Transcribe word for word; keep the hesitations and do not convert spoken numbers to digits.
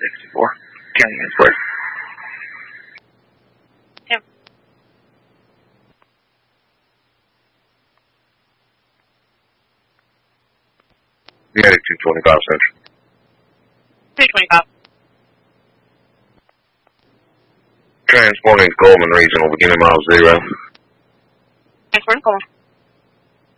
sixty-four. County Inspire. Yep. United two twenty-five Central. two twenty-five. Transporting to Coleman Regional, beginning mile zero. Transporting Coleman.